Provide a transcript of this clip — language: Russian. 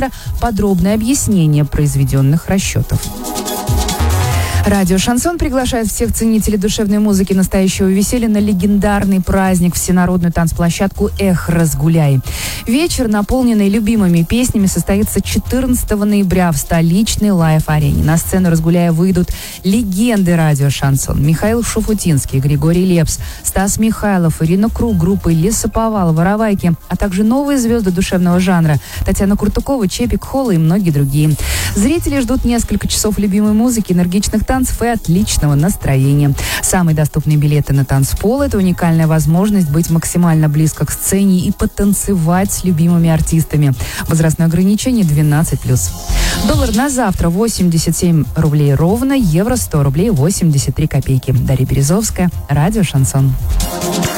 организатора подробное объяснение произведенных расчетов. Радио «Шансон» приглашает всех ценителей душевной музыки настоящего веселья на легендарный праздник, всенародную танцплощадку «Эх, разгуляй». Вечер, наполненный любимыми песнями, состоится 14 ноября в столичной Лайф-арене. На сцену «Разгуляя» выйдут легенды радио «Шансон». Михаил Шуфутинский, Григорий Лепс, Стас Михайлов, Ирина Круг, группы Лесоповал, Воровайки, а также новые звезды душевного жанра Татьяна Куртукова, Чепик Холла и многие другие. Зрители ждут несколько часов любимой музыки, энергичных танцев и отличного настроения. Самые доступные билеты на танцпол – это уникальная возможность быть максимально близко к сцене и потанцевать с любимыми артистами. Возрастное ограничение 12+. Доллар на завтра 87 рублей ровно, евро 100 рублей 83 копейки. Дарья Березовская, радио «Шансон».